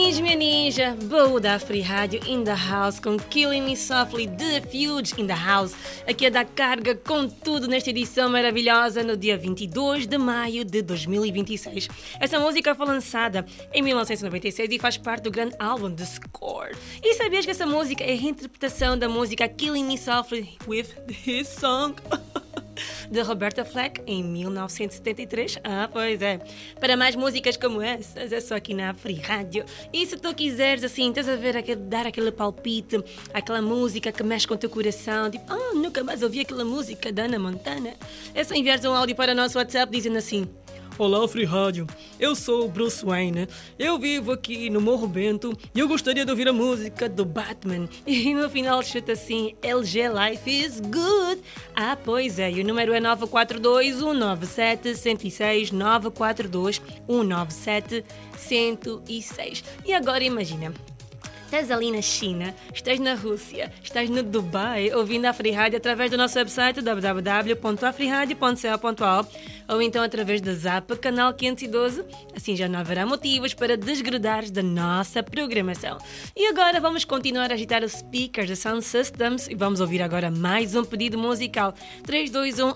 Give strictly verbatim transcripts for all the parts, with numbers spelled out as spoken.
ninja, minha ninja, Bo da Free Rádio in the house com Killing Me Softly, The Fuge in the house, aqui a dar carga com tudo nesta edição maravilhosa no dia vinte e dois de maio de dois mil e vinte e seis. Essa música foi lançada em mil novecentos e noventa e seis e faz parte do grande álbum The Score. E sabias que essa música é a reinterpretação da música Killing Me Softly with His Song? De Roberta Fleck, em mil novecentos e setenta e três. Ah, pois é. Para mais músicas como essas, é só aqui na Free Rádio. E se tu quiseres, assim, estás a ver, aquele, dar aquele palpite, aquela música que mexe com o teu coração, tipo, ah, nunca mais ouvi aquela música da Ana Montana, é só enviares um áudio para o nosso WhatsApp dizendo assim: olá, Free Rádio, eu sou o Bruce Wayne, eu vivo aqui no Morro Bento e eu gostaria de ouvir a música do Batman. E no final chuta assim, L G Life is Good. Ah, pois é, e o número é nove quatro dois, um nove sete, um zero seis, nove quatro dois, um nove sete, um zero seis. E agora imagina, estás ali na China, estás na Rússia, estás no Dubai, ouvindo a Free Rádio através do nosso website w w w ponto afriradio ponto co ponto a u ou então através da Zap, canal quinhentos e doze, assim já não haverá motivos para desgrudares da nossa programação. E agora vamos continuar a agitar os speakers da Sound Systems e vamos ouvir agora mais um pedido musical. três, dois, um...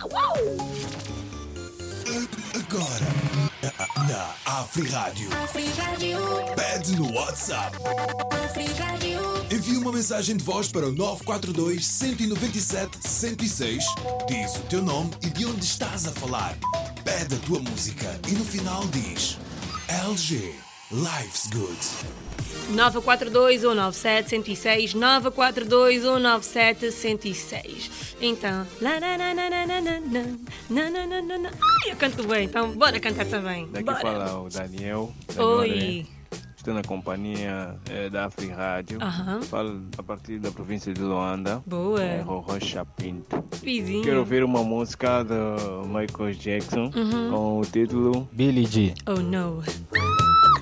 Agora, na Afri Rádio. Pede no WhatsApp. Envie uma mensagem de voz para o nove quatro dois, um nove sete, um zero seis. Diz o teu nome e de onde estás a falar. Pede a tua música e no final diz L G, Life's Good. nove quatro dois, um nove sete, um zero seis, nove quatro dois, um nove sete, um zero seis. Então, lá, lá, lá, lá, lá, lá, lá, lá, lá, lá, lá. Ai, eu canto bem, então bora cantar também. Daqui Bora. fala o Daniel. Oi. Daniel, estou na companhia eh, da Afri Rádio. Aham. Falo a partir da província de Luanda. Boa. É, Rocha Pinto. Vizinho. Quero ouvir uma música do Michael Jackson com o título Billie Jean. Oh no.